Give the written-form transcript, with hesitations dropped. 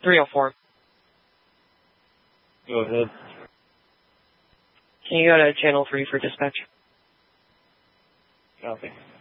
304. Go ahead. Can you go to channel 3 for dispatch? Copy.